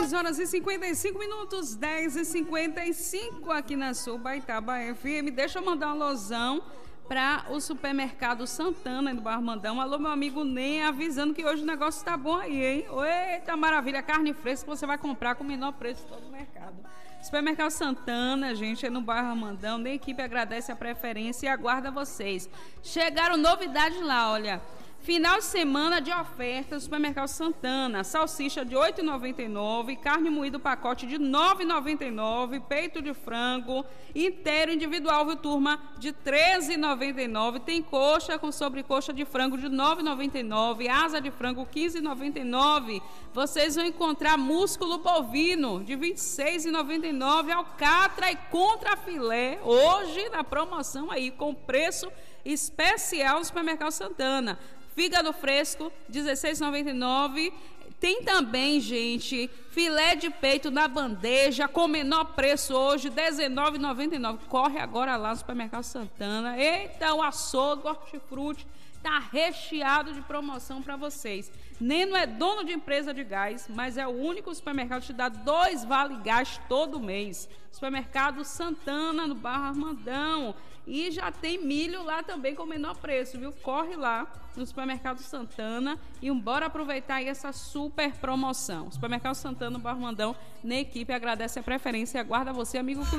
10 horas e 55 minutos, 10h55 aqui na Subaitaba FM. Deixa eu mandar um alôzão para o supermercado Santana, do Bairro Mandão. Alô, meu amigo Ney, avisando que hoje o negócio tá bom aí, hein? Eita, maravilha, carne fresca que você vai comprar com o menor preço de todo o mercado. Supermercado Santana, gente, é no Bairro Mandão. A equipe agradece a preferência e aguarda vocês. Chegaram novidades lá, olha. Final de semana de oferta do Supermercado Santana. Salsicha de R$ 8,99, carne moída pacote de R$ 9,99, peito de frango inteiro individual, viu, turma? De R$ 13,99. Tem coxa com sobrecoxa de frango de R$ 9,99, asa de frango R$ 15,99. Vocês vão encontrar músculo bovino de R$ 26,99, alcatra e contrafilé. Hoje na promoção aí com preço especial do Supermercado Santana. Fígado fresco, R$ 16,99. Tem também, gente, filé de peito na bandeja, com menor preço hoje, R$ 19,99. Corre agora lá no Supermercado Santana. Eita, o açougue, hortifruti, tá recheado de promoção para vocês. Neno é dono de empresa de gás, mas é o único supermercado que te dá 2 vale gás todo mês. Supermercado Santana, no Bairro Armandão. E já tem milho lá também com menor preço, viu? Corre lá no Supermercado Santana e bora aproveitar aí essa super promoção. Supermercado Santana, no Bairro Armandão, na equipe agradece a preferência e aguarda você, amigo cliente.